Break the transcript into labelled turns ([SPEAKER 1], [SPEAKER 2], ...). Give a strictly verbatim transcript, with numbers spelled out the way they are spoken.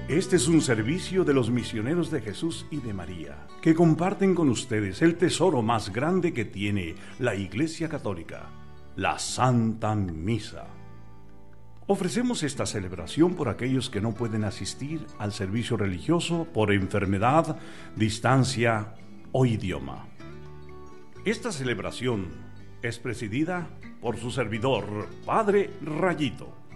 [SPEAKER 1] Este es un servicio de los misioneros de Jesús y de María, que comparten con ustedes el tesoro más grande que tiene la Iglesia Católica, la Santa Misa. Ofrecemos esta celebración por aquellos que no pueden asistir al servicio religioso por enfermedad, distancia o idioma. Esta celebración es presidida por su servidor, Padre Rayito.